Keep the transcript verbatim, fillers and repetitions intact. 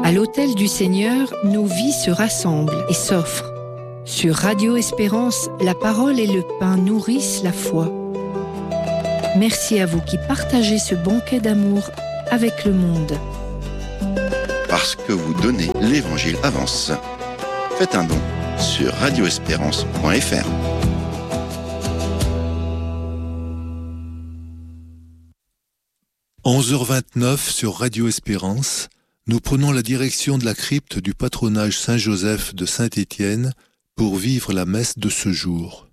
À l'autel du Seigneur, nos vies se rassemblent et s'offrent. Sur Radio Espérance, la parole et le pain nourrissent la foi. Merci à vous qui partagez ce banquet d'amour avec le monde. Parce que vous donnez, l'Évangile avance. Faites un don sur radio espérance point f r. onze heures vingt-neuf sur Radio Espérance, nous prenons la direction de la crypte du patronage Saint-Joseph de Saint-Étienne pour vivre la messe de ce jour.